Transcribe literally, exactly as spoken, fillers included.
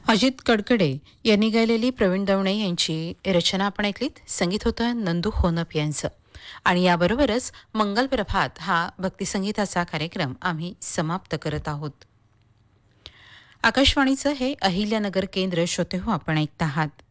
अजित कडकडे यांनी गायलेली प्रवीण दवणे यांची रचना आपण ऐकलीत. संगीत होतं नंदू होनप यांचं. आणि याबरोबरच मंगल प्रभात हा भक्तिसंगीताचा कार्यक्रम आम्ही समाप्त करत आहोत. आकाशवाणीचं हे अहिल्यानगर केंद्र श्रोते हो आपण ऐकत आहात.